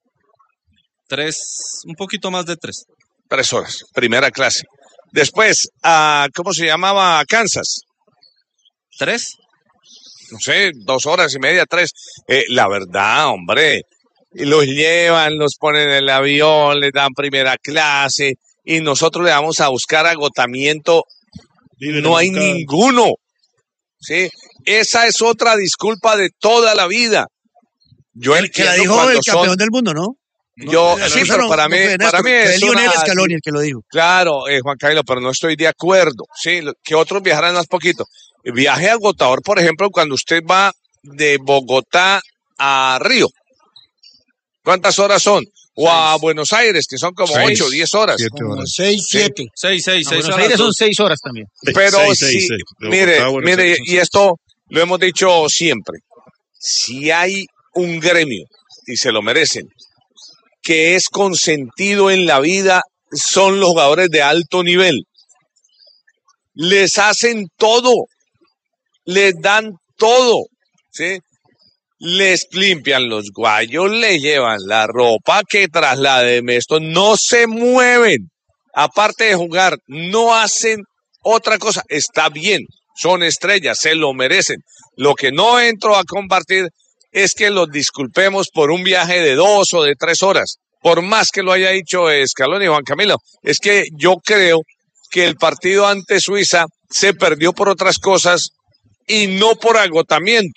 3, un poquito más de 3. 3 horas, primera clase. Después, a, ¿cómo se llamaba? A Kansas. 3. No sé, 2 horas y media, 3. La verdad, hombre, y los llevan, los ponen en el avión, les dan primera clase y nosotros le vamos a buscar agotamiento. No hay ninguno. ¿Sí? Esa es otra disculpa de toda la vida. Yo El que la entiendo dijo cuando el campeón del mundo, ¿no? Yo, No, sí, eso pero no- para no mí, fue Néstor, para mí fue es Lionel una- Scaloni el que lo dijo. Claro, Juan Camilo, pero no estoy de acuerdo. Sí, que otros viajaran más poquito. Viaje agotador, por ejemplo, cuando usted va de Bogotá a Río. ¿Cuántas horas son? O a Buenos Aires, que son como 8 o 10 horas. 7 horas. 6, 7. 6 Buenos horas. Aires son 6 horas también. Pero Seis, sí, seis, seis. De mire, Bogotá a Buenos mire, Aires son y esto lo hemos dicho siempre. Si hay un gremio, y se lo merecen, que es consentido en la vida, son los jugadores de alto nivel. Les hacen todo, les dan todo, ¿sí? Les limpian los guayos, les llevan la ropa que trasladen esto, no se mueven. Aparte de jugar, no hacen otra cosa. Está bien, son estrellas, se lo merecen. Lo que no entro a compartir es que los disculpemos por un viaje de 2 o de 3 horas. Por más que lo haya dicho Scaloni y Juan Camilo, es que yo creo que el partido ante Suiza se perdió por otras cosas y no por agotamiento.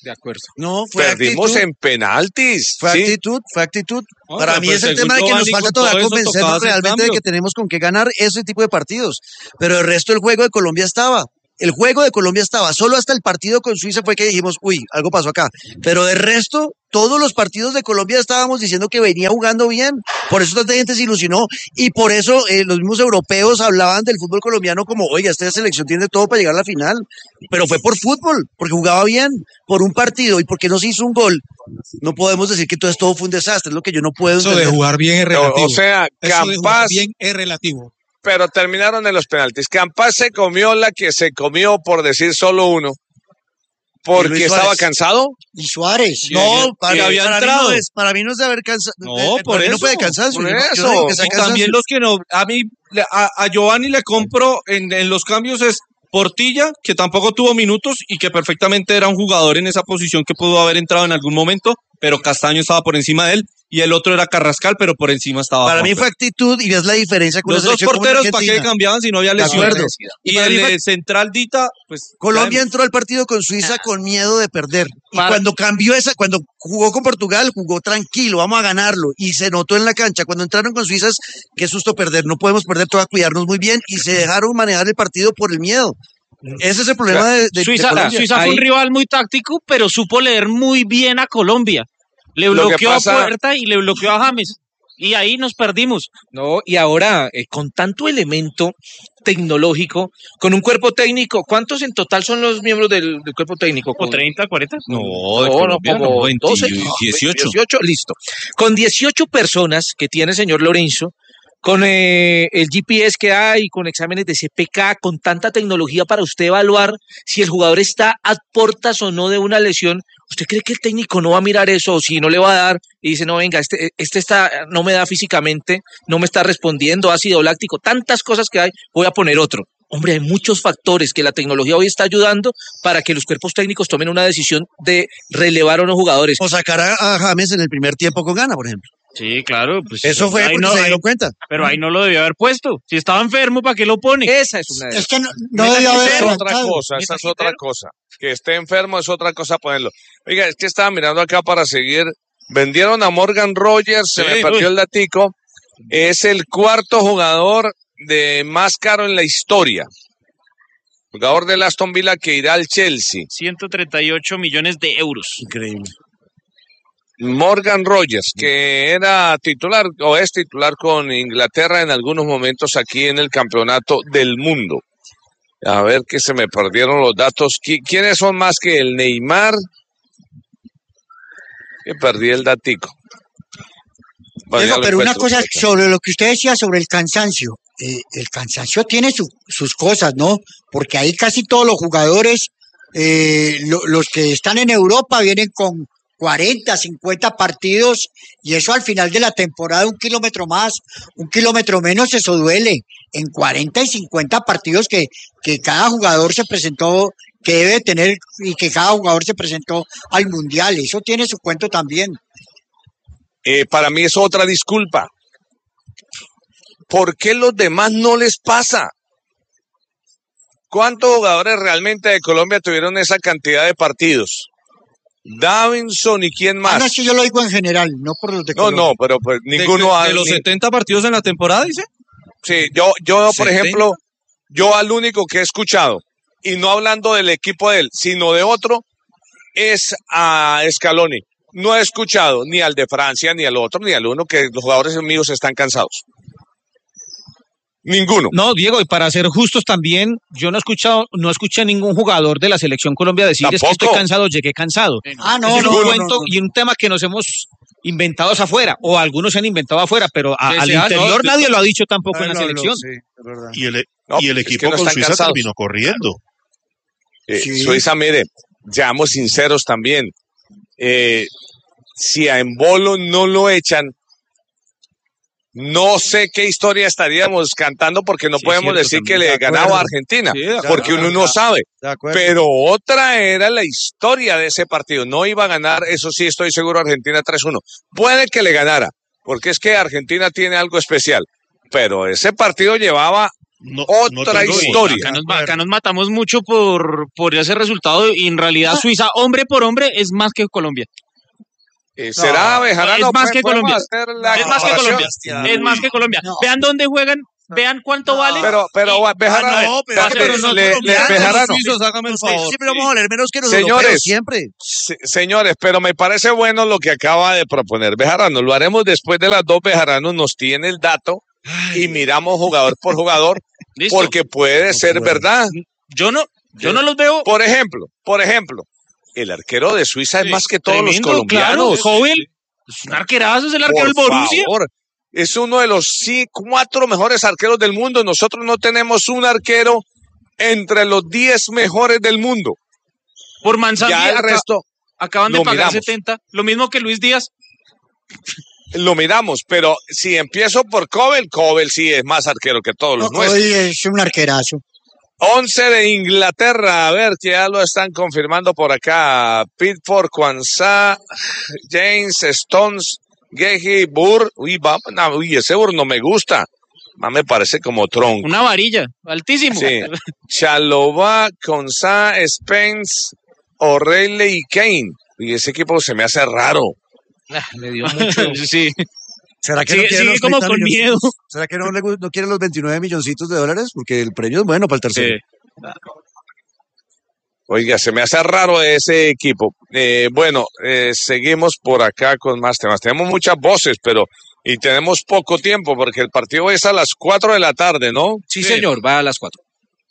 De acuerdo. No, fue Perdimos actitud. en penaltis. Fue ¿sí? actitud. No, Para pero mí pues es el según tema de que nos Giovanni, falta con todo todavía eso convencernos tocaba hacer realmente de cambio. que tenemos con qué ganar ese tipo de partidos. Pero el resto del juego de Colombia estaba. El juego de Colombia estaba. Solo hasta el partido con Suiza fue que dijimos, uy, algo pasó acá. Pero de resto, todos los partidos de Colombia estábamos diciendo que venía jugando bien. Por eso tanta gente se ilusionó. Y por eso los mismos europeos hablaban del fútbol colombiano como, oiga, esta selección tiene todo para llegar a la final. Pero fue por fútbol, porque jugaba bien, por un partido y porque no se hizo un gol. No podemos decir que todo fue un desastre, es lo que yo no puedo Eso entender. de jugar bien es relativo. O sea, Eso de jugar Campas, bien es relativo. pero terminaron en los penaltis. Campas se comió la que se comió, por decir solo uno, Y porque Luis estaba Suárez. cansado. Y Suárez. No, había para mí entrado. para mí no es de haber cansado. No, por para mí no eso, fue de cansancio. por Yo no eso. digo que sea Y cansancio. también los que no, a mí, a Giovanni le compro en los cambios es Portilla, que tampoco tuvo minutos y que perfectamente era un jugador en esa posición que pudo haber entrado en algún momento, pero Castaño estaba por encima de él, y el otro era Carrascal, pero por encima estaba Para mí Juanfer. fue actitud y ves la diferencia con Los la dos selección como porteros, ¿para Argentina. qué cambiaban si no había De lesiones? acuerdo. Y Para mí el fue- central Dita, pues... Colombia entró al partido con Suiza con miedo de perder. Y cuando cuando jugó con Portugal, jugó tranquilo, vamos a ganarlo. Y se notó en la cancha. Cuando entraron con Suiza, qué susto perder. No podemos perder, toca cuidarnos muy bien. Y se dejaron manejar el partido por el miedo. Ese es el problema de Suiza Colombia. fue un rival muy táctico, pero supo leer muy bien a Colombia. Le Lo que bloqueó pasa- a Puerta y le bloqueó a James. Y ahí nos perdimos. No, y ahora, con tanto elemento tecnológico, con un cuerpo técnico, ¿cuántos en total son los miembros del cuerpo técnico? ¿O 30, 40? No, de No, Colombia, como 20, 12, 18. 18, listo. Con 18 personas que tiene el señor Lorenzo, con el GPS que hay, con exámenes de CPK, con tanta tecnología para usted evaluar si el jugador está a portas o no de una lesión, ¿usted cree que el técnico no va a mirar eso? O si no le va a dar y dice, no, venga, este no me da físicamente, no me está respondiendo, ácido láctico, tantas cosas que hay, voy a poner otro. Hombre, hay muchos factores que la tecnología hoy está ayudando para que los cuerpos técnicos tomen una decisión de relevar a unos jugadores. O sacar a James en el primer tiempo con Gana, por ejemplo. Sí, claro. Pues Eso fue ahí porque no- se ahí- dieron cuenta. Pero ahí no lo debió haber puesto. Si estaba enfermo, ¿para qué lo pone? Esa es una de Es que no Esa debe haber es otra arrancado. cosa, esa es otra cosa. Que esté enfermo es otra cosa ponerlo. Oiga, es que estaba mirando acá para seguir. Vendieron a Morgan Rogers, se Sí, me perdió el datico. Es el cuarto jugador de más caro en la historia. Jugador del Aston Villa que irá al Chelsea. 138 millones de euros. Increíble. Morgan Rogers, que era titular o es titular con Inglaterra en algunos momentos aquí en el Campeonato del Mundo. A ver que se me perdieron los datos. ¿Quiénes son más que el Neymar? Que perdí el datico. Bueno, Diego, ya lo pero una encuentro. cosa sobre lo que usted decía sobre el cansancio. El cansancio tiene sus cosas, ¿no? Porque ahí casi todos los jugadores, los que están en Europa, vienen con 40, 50 partidos y eso al final de la temporada, 1 kilómetro más, 1 kilómetro menos, eso duele. En 40 y 50 partidos que cada jugador se presentó, que debe tener y que cada jugador se presentó al Mundial. Eso tiene su cuento también. Para mí es otra disculpa. ¿Por qué los demás no les pasa? ¿Cuántos jugadores realmente de Colombia tuvieron esa cantidad de partidos? Davinson y quién más. No, es que yo lo digo en general, no por los de No, Colombia. no, pero pues ninguno ha... ¿De los 70 partidos en la temporada, dice? Sí, yo por 70. ejemplo, yo al único que he escuchado, y no hablando del equipo de él, sino de otro, es a Scaloni. No he escuchado ni al de Francia, ni al otro, ni al uno, que los jugadores míos están cansados. Ninguno. No, Diego, y para ser justos también, yo no escuché a ningún jugador de la selección Colombia decir es que Tampoco. estoy cansado, llegué cansado. Ah, no, Ese es no, un no, cuento no, no. y un tema que nos hemos inventado afuera, o algunos se han inventado afuera, pero al Desde- interior no, nadie lo ha dicho tampoco en la selección. Y el, No, y el es que equipo no con están Suiza cansados. terminó corriendo. Sí. Suiza, mire, seamos sinceros también. Si a Embolo no lo echan, no sé qué historia estaríamos cantando porque no Sí, podemos cierto, decir que también. le ganaba a Argentina, Sí, de acuerdo. porque uno no sabe. De acuerdo. Pero otra era la historia de ese partido. No iba a ganar, eso sí estoy seguro, Argentina 3-1. Puede que le ganara, porque es que Argentina tiene algo especial. Pero ese partido llevaba otra historia. Acá nos matamos mucho por ese resultado y en realidad Suiza, hombre por hombre, es más que Colombia. ¿Será Bejarano? Es más que Colombia. Es más que Colombia. Es más que Colombia. Vean dónde juegan. Vean cuánto vale. Pero Bejarano, Bejarano. Siempre vamos a valer menos que los europeos, siempre. Señores, pero me parece bueno lo que acaba de proponer Bejarano. Lo haremos después de las 2. Bejarano nos tiene el dato y miramos jugador por jugador. ¿Listo? Porque puede ser verdad. Yo no los veo. Por ejemplo, el arquero de Suiza es más que todos los colombianos. Claro, Jovel, es un arquerazo, es el arquero del Borussia. Favor. Es uno de los 4 mejores arqueros del mundo. Nosotros no tenemos un arquero entre los 10 mejores del mundo. Por Manzanilla, ya el resto acaban de pagar 70. Lo mismo que Luis Díaz. Lo miramos, pero si empiezo por Cobel sí es más arquero que todos los nuestros. Es un arquerazo. 11 de Inglaterra, a ver, que ya lo están confirmando por acá. Pitford, Kwanzaa, James, Stones, Gehi, Burr. Uy, ese Burr no me gusta. Más me parece como tronco. Una varilla, altísimo. Sí. Chalobah, Kwanzaa, Spence, O'Reilly y Kane. Y ese equipo se me hace raro. Le dio mucho. Sí. ¿Será que sigue como con miedo? ¿Será que no quieren los 29 milloncitos de dólares? Porque el premio es bueno para el tercero. Sí. Oiga, se me hace raro ese equipo. Seguimos por acá con más temas. Tenemos muchas voces, y tenemos poco tiempo porque el partido es a las 4 de la tarde, ¿no? Sí, señor, va a las 4.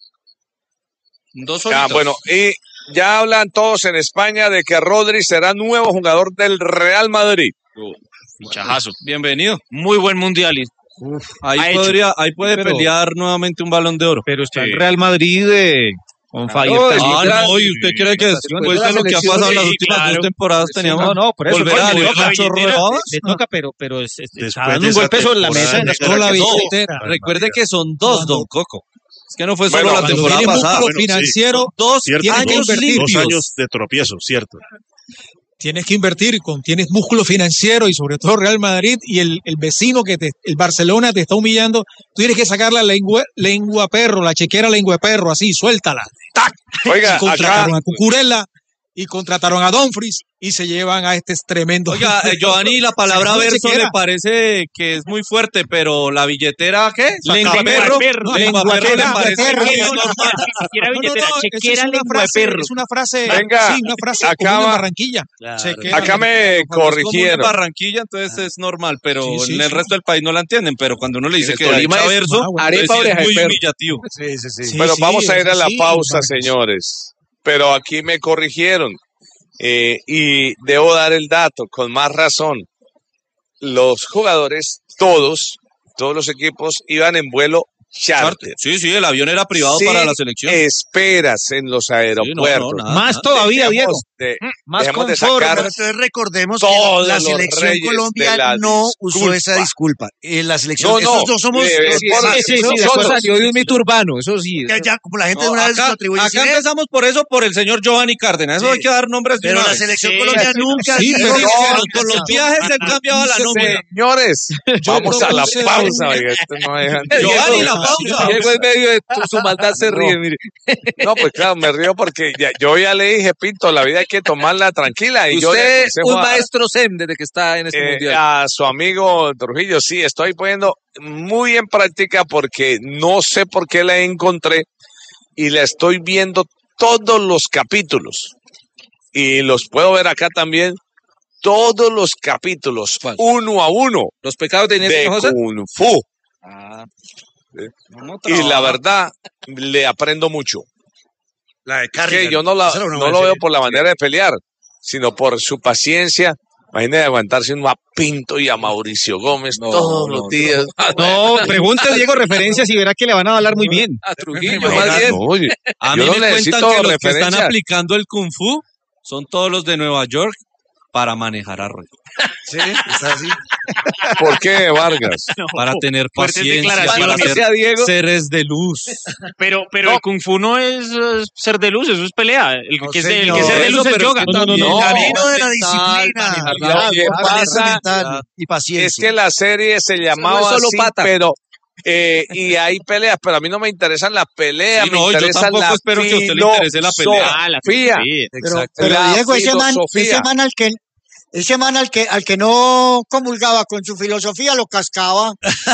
2 horitas. Y ya hablan todos en España de que Rodri será nuevo jugador del Real Madrid. Fichajazo. Bienvenido. Muy buen mundial. Ahí puede pelear nuevamente un Balón de Oro. Pero está el Real Madrid on fire. ¿Y usted cree que después de lo que ha pasado en las últimas 2 temporadas teníamos por eso volver a le toca, pero está dando un buen peso en la mesa. Recuerde que son 2, don Coco. Es que no fue solo la temporada pasada. Financiero, 2 años limpios. 2 años de tropiezo, cierto. Tienes que invertir, tienes músculo financiero y sobre todo Real Madrid y el vecino el Barcelona te está humillando. Tú tienes que sacar la lengua perro, la chequera lengua perro, así, suéltala. ¡Tac! Oiga, contrataron a Cucurella y contrataron a Dumfries y se llevan a este tremendo. Oiga, Giovanni, la palabra verso le parece que es muy fuerte, pero la billetera, ¿qué? Lengua perro. Lengua perro le parece muy normal. Chequera lengua perro. Es una frase, venga, una frase común en Barranquilla. Claro. Acá me corrigieron. En Barranquilla, entonces es normal, pero en el resto del país no la entienden, pero cuando uno le dice que Tolima es verso, arepa oreja es muy de perro. humillativo. Sí. Pero vamos a ir a la pausa, señores. Pero aquí me corrigieron. Y debo dar el dato con más razón. Los jugadores, todos los equipos iban en vuelo charter. Sí, el avión era privado para la selección. Esperas en los aeropuertos. Más todavía, Diego. Más confort. Pero entonces recordemos que la selección Colombia no usó esa disculpa. La selección, nosotros somos... salió de un mito urbano, eso sí. Ya, como la gente de una vez lo atribuye. Acá empezamos por eso, por el señor Giovanni Cárdenas. Eso hay que dar nombres. Pero la selección Colombia nunca... Con los viajes se cambiaba la nómina. Señores, vamos a la pausa. Giovanni, la pausa. Diego en medio de su maldad se ríe, mire. No, pues claro, me río porque yo ya le dije, Pinto, la vida hay que tomarla tranquila. Y usted es un maestro zen desde que está en este mundial. A su amigo Trujillo, sí, estoy poniendo muy en práctica porque no sé por qué la encontré y la estoy viendo todos los capítulos. Y los puedo ver acá también. Todos los capítulos, uno a uno. Los pecados de Inés Hinojosa. Kung Fu. Y la verdad, le aprendo mucho. La de Carrigan. Que yo no lo veo por la manera de pelear, sino por su paciencia. Imagínate aguantarse a Pinto y a Mauricio Gómez todos los días. No, pregunte Diego referencias y verá que le van a hablar muy bien. A Trujillo, más bien. A mí me cuentan que los que están aplicando el Kung Fu son todos los de Nueva York para manejar a Roy. Sí, está así. ¿Por qué, Vargas? Para tener paciencia, para ser seres de luz. Pero el Kung Fu no es ser de luz, eso es pelea. El que es ser de luz es yoga. El camino de la disciplina. Lo que pasa y paciencia. es que la serie se llamaba así, pero y hay peleas, pero a mí no me interesan las peleas, Sí, me no, yo interesan tampoco la espero que a usted le interese la pelea. filosofía. Pero Diego, ese man al que no comulgaba con su filosofía lo cascaba.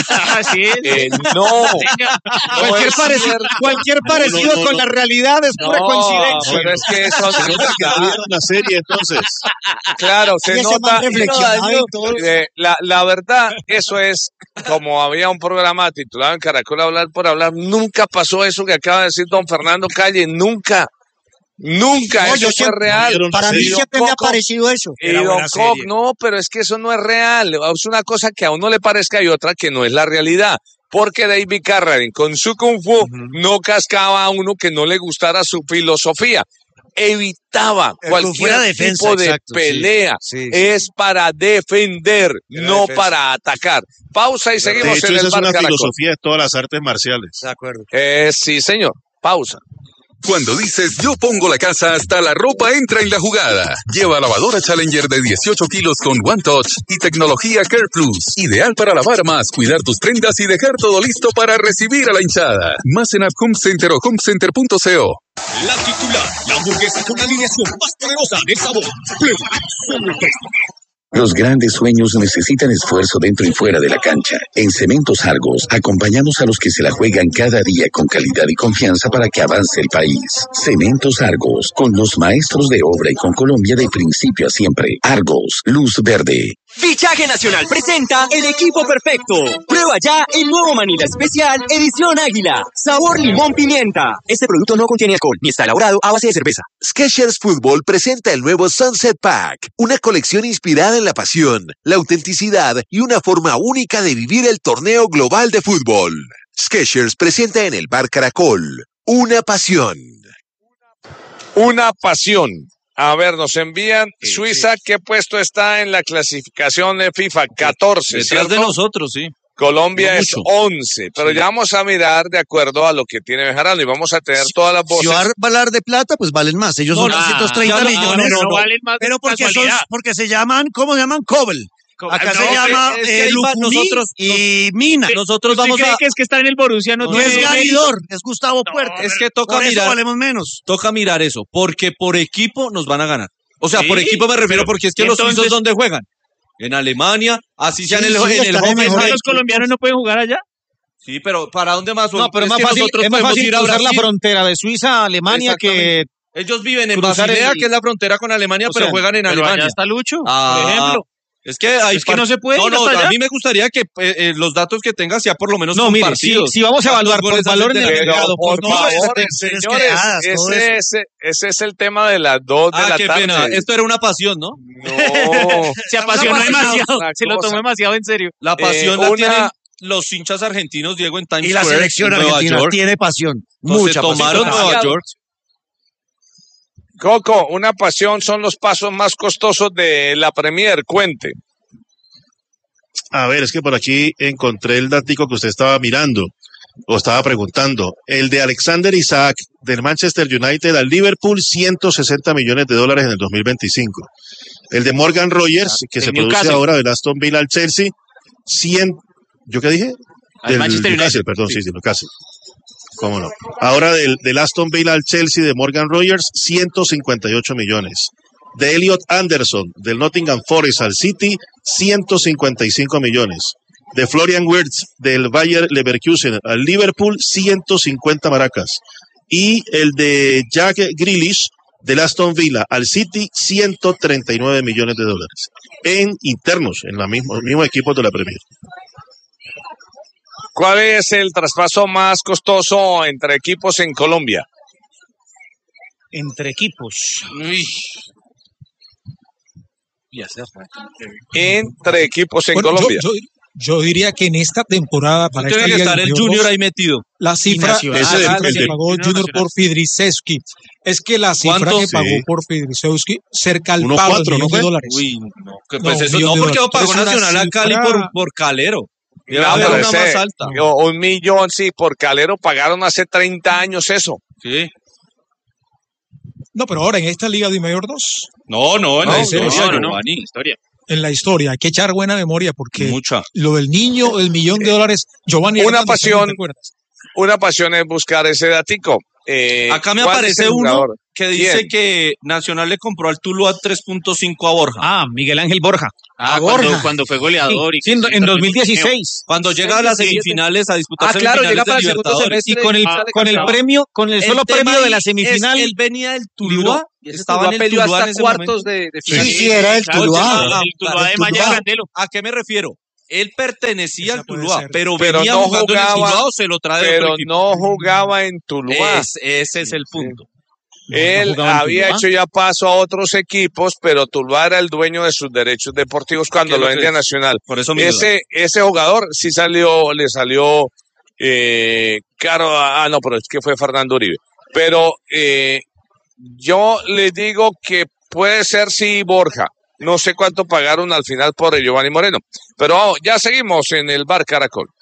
No, Cualquier parecido con la realidad es pura coincidencia. pero es que eso Se nota que no vieron la serie, entonces. claro, se Y ese nota. man reflexionaba y todo. La verdad, eso es como había un programa titulado en Caracol Hablar por Hablar. Nunca pasó eso que acaba de decir don Fernando Calle. Nunca, No, eso yo fue siempre- real. Para mí Y don siempre me ha Coco- parecido eso. Y don Koch, no, pero es que eso no es real. Es una cosa que a uno le parezca y otra que no es la realidad. Porque David Carradine, con su Kung Fu, no cascaba a uno que no le gustara su filosofía. Evitaba El Kung Fu cualquier era defensa, tipo de exacto, sí. pelea. Sí. Es para defender, Era no defensa. para atacar. Pausa y De seguimos hecho, en esa el es Bar una Caracol. filosofía de todas las artes marciales. De acuerdo. Sí, señor. Pausa. Cuando dices yo pongo la casa, hasta la ropa entra en la jugada. Lleva lavadora Challenger de 18 kilos con One Touch y tecnología Care Plus. Ideal para lavar más, cuidar tus prendas y dejar todo listo para recibir a la hinchada. Más en App Home Center o homecenter.co. La titular, la hamburguesa con la alineación más poderosa del sabor. Los grandes sueños necesitan esfuerzo dentro y fuera de la cancha. En Cementos Argos, acompañamos a los que se la juegan cada día con calidad y confianza para que avance el país. Cementos Argos, con los maestros de obra y con Colombia de principio a siempre. Argos, luz verde. Fichaje Nacional presenta el equipo perfecto. Prueba ya el nuevo Manila Especial Edición Águila. Sabor limón pimienta. Este producto no contiene alcohol ni está elaborado a base de cerveza. Skechers Fútbol presenta el nuevo Sunset Pack, una colección inspirada en la pasión, la autenticidad y una forma única de vivir el torneo global de fútbol. Skechers presenta en el Bar Caracol, una pasión. Una pasión. A ver, nos envían Suiza, ¿qué puesto está en la clasificación de FIFA? 14, Detrás ¿cierto? de nosotros, sí. Colombia No es mucho. 11, pero ya vamos a mirar de acuerdo a lo que tiene Bejarano y vamos a tener todas las voces. Si va a hablar de plata, pues valen más. Ellos son 230 millones. no valen más de Pero casualidad. porque se llaman, ¿cómo se llaman? Cobel. Acá No, se llama es que ahí va- Lukumi nosotros- y Mina. Nosotros ¿Usted vamos cree a... que es que estar en el Borussia no No tiene es mérito? Garidor, es Gustavo Puerta. Es que toca Por eso mirar, valemos menos. toca mirar eso, porque por equipo nos van a ganar. O sea, Sí, por equipo me refiero porque es que los entonces- suizos ¿dónde juegan? En Alemania, así sea Sí, en el sí, home están en mejor stay. ¿Los colombianos no pueden jugar allá? Sí, pero ¿para dónde más? No, pero Es más que fácil, nosotros es más podemos fácil ir a cruzar la Brasil. frontera de Suiza a Alemania que Exactamente. Ellos viven en cruzar Basilea, el- que es la frontera con Alemania, o pero sea, juegan en pero Alemania. allá está Lucho, Ah, por ejemplo. Es que hay Es que no se puede ir No, hasta allá. a mí me gustaría que los datos que tenga sea por lo menos No, mire, compartidos. si vamos a evaluar ¿Cuántos por goles valor hacen en de el la Pero liga? por no, favor, series señores, creadas, todo ese es el tema de las 2 de la qué tarde. pena. Esto era una pasión, ¿no? No. Se apasionó Una demasiado, cosa. se lo tomó demasiado en serio. La pasión la una- tienen los hinchas argentinos, Diego, en Times Y la Square, selección en Nueva argentina York. tiene pasión. Entonces, Mucha pasión. tomaron Nueva York. Coco, una pasión son los pasos más costosos de la Premier. Cuente. A ver, es que por aquí encontré el datico que usted estaba mirando o estaba preguntando. El de Alexander Isaac del Manchester United al Liverpool, 160 millones de dólares en el 2025. El de Morgan Rogers, que se produce Newcastle. ahora del Aston Villa al Chelsea, 100. ¿Yo qué dije? Al Del Manchester Newcastle, United. perdón, sí, Newcastle. ¿Cómo no? Ahora del Aston Villa al Chelsea de Morgan Rogers, 158 millones. De Elliot Anderson del Nottingham Forest al City, 155 millones. De Florian Wirtz del Bayer Leverkusen al Liverpool, 150 maracas. Y el de Jack Grealish del Aston Villa al City, 139 millones de dólares. En internos, en los mismos equipos de la Premier. ¿Cuál es el traspaso más costoso entre equipos en Colombia? Entre equipos. Entre equipos en Bueno, Colombia. Yo diría que en esta temporada para Tiene esta que Liga estar de el Mayor Junior 2, ahí metido. la cifra Nacional. Ese del- que el de- pagó Junior Junior Nacional. por Fidrisewski es que la cifra ¿Cuánto? que pagó Sí. por Fidrisewski cerca al 1.4, pago de ¿no $1 fue? dólares. Uy, no, que No, pues eso millón no, de porque dólares. pagó Es una Nacional a Cali cifra- por Calero. Debe No, haber pero una ese- más alta. 1 millón, sí, por Calero pagaron hace 30 años eso. Sí. No, pero ahora en esta Liga de Mayor 2. No, en la No, historia, no, Giovanni. Historia. en la historia. Hay que echar buena memoria porque lo del niño, el $1.000.000, Giovanni. Una pasión es buscar ese datico. Acá me aparece uno que dice que Nacional le compró al Tuluá 3.5 a Borja. Miguel Ángel Borja. Cuando fue goleador. Sí, en 2016. Cuando llega a las semifinales a disputar semifinales llega para de Libertadores. Y con el premio, con el solo premio de la semifinal. Él venía del Tuluá. Estaba en el Tuluá hasta cuartos de final. Sí, era el Tuluá. El Tuluá de Maya Candelo. ¿A qué me refiero? Él pertenecía al Tuluá, pero venía no jugando jugaba, en el Tuluá o se lo trae de pero otro equipo. no jugaba en Tuluá. Ese es el punto. Él había hecho ya paso a otros equipos, pero Tuluá era el dueño de sus derechos deportivos cuando lo vendía Nacional. Por eso ese jugador sí le salió caro. No, pero es que fue Fernando Uribe. Pero yo le digo que puede ser sí Borja. No sé cuánto pagaron al final por Giovanni Moreno. Pero ya seguimos en el Bar Caracol.